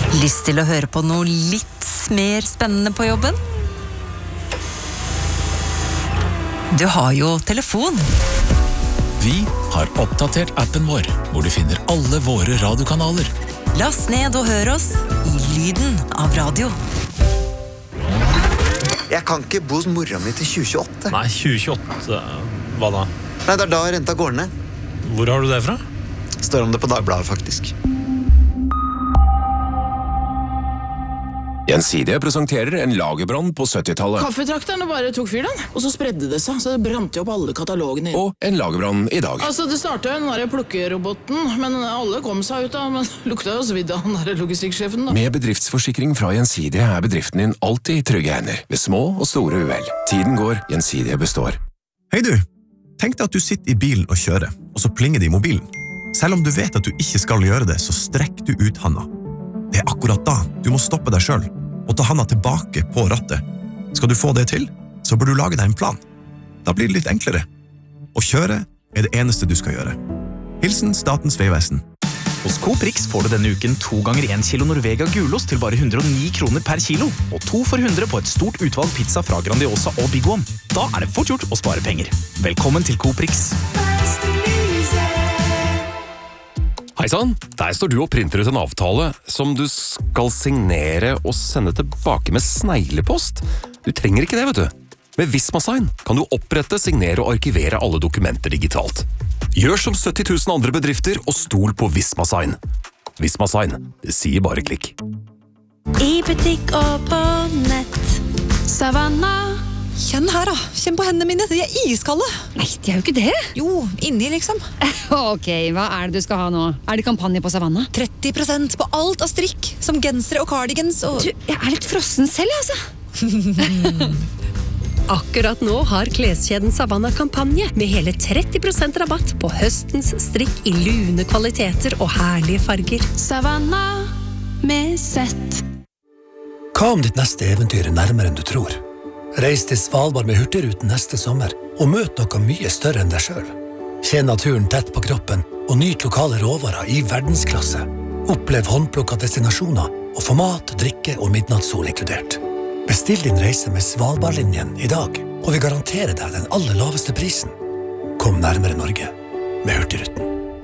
Lyst til å høre på noe litt mer spennende på jobben? Du har jo telefon. Vi har oppdatert appen vår, hvor du finner alle våre radiokanaler. Last ned og hør oss i lyden av radio. Jeg kan ikke bo hos mora mi til 2028. Nei, 2028, hva da? Nei, det da renta går ned. Hvor har du det fra? Står om det på Dagbladet, faktisk. Gjensidige presenterer en lagerbrann på 70-tallet. Kaffetrakterne bare tok fyr den, og så spredde det seg, så det brant jo opp alle katalogene. Og en lagerbrann i dag. Altså, det startet jo den der plukkeroboten, men alle kom seg ut da, men lukta jo svidd av den der logistikksjefen da. Med bedriftsforsikring fra Gjensidige er bedriften din alltid i trygge hender, ved små og store uhell. Tiden går, Gjensidige består. Hei du, tenk deg at du sitter i bilen og kjører, og så plinger det i mobilen. Selv om du vet at du ikke skal gjøre det, så strekk du ut handa. Det er akkurat da du må stoppe deg selv, og ta handa tilbake på rattet. Skal du få det til, så bør du lage deg en plan. Da blir det litt enklere. Å kjøre er det eneste du skal gjøre. Hilsen Statens vegvesen. Hos Coop Rix får du denne uken 2 ganger 1 kilo Norvega gulost til bare 109 kroner per kilo, og 2 for 100 på et stort utvalg pizza fra Grandiosa og Big One. Da er det fort gjort å spare penger. Velkommen til Coop Rix. Heisann, der står du og printer ut en avtale som du skal signere og sende tilbake med sneglepost. Du trenger ikke det, vet du. Med Visma-sign kan du opprette, signere og arkivere alle dokumenter digitalt. Gjør som 70 000 andre bedrifter og stol på Visma-sign. Visma-sign, det sier bare klikk. I butikk og på nett. Savanna. Kjenn her da, kjenn på hendene mine, de er iskalde. Nei, de er jo ikke det. Jo, inni liksom. Ok, hva er det du skal ha nå? Er det kampanje på Savanna? 30% på alt av strikk, som gensere og cardigans og... Du, jeg er litt frossen selv, altså. Akkurat nå har kleskjeden Savanna kampanje med hele 30% rabatt på høstens strikk i lune kvaliteter og herlige farger. Savanna med sett. Hva om ditt neste eventyr er nærmere enn du tror? Reis til Svalbard med Hurtigruten neste sommer, og møt noe mye større enn deg selv. Kjenn naturen tett på kroppen, og nyt lokale råvarer i verdensklasse. Opplev håndplukket destinasjoner, og få mat, drikke og midnattssol inkludert. Bestill din reise med Svalbardlinjen i dag, og vi garanterer deg den aller laveste prisen. Kom nærmere Norge med Hurtigruten.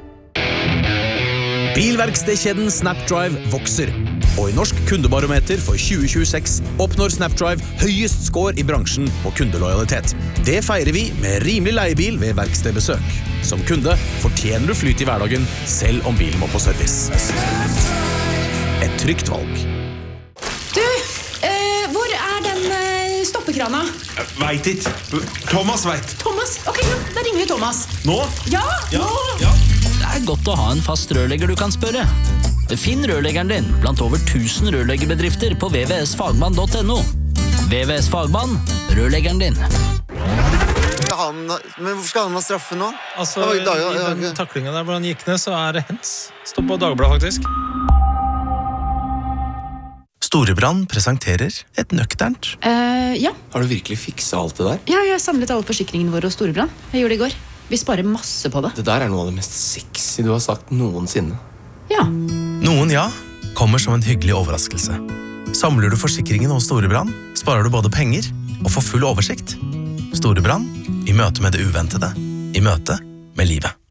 Bilverkstedkjeden Snapdrive vokser, og i Norsk kundebarometer for 2026 oppnår Snapdrive høyest score i bransjen på kundelojalitet. Det feirer vi med rimelig leiebil ved verkstedbesøk. Som kunde fortjener du flyt i hverdagen, selv om bilen må på service. Et trygt valg. Du, hvor er den stoppekrana? Vet ikke. Thomas vet. Thomas? Ok, ja, da ringer vi Thomas. Nå? Ja, nå! Det er godt å ha en fast rørlegger du kan spørre. Finn rørleggeren din blant over 1000 rørleggerbedrifter på vvsfagmann.no. VVS Fagmann, rørleggeren din. Men hvorfor skal han ha straffe nå? Altså, i den taklingen der hvor han gikk ned, så er det hens. Står på Dagbladet, faktisk. Storebrand presenterer et nøkternt. Ja. Har du virkelig fikset alt det der? Ja, jeg har samlet alle forsikringene våre hos Storebrand. Jeg gjorde det i går. Vi sparer masse på det. Det der er noe av det mest sexy du har sagt noensinne. Ja. Noen ja, kommer som en hyggelig overraskelse. Samler du forsikringen hos Storebrand, sparer du både penger og får full oversikt. Storebrand, i møte med det uventede, i møte med livet.